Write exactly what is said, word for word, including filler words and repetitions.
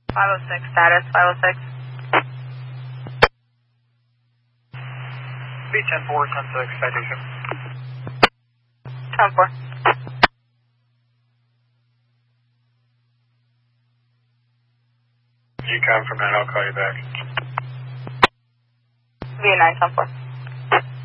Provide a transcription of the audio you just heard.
five oh six, status, five oh six. B ten four, ten six, citation. ten four. You come from that, I'll call you back. V nine, ten four.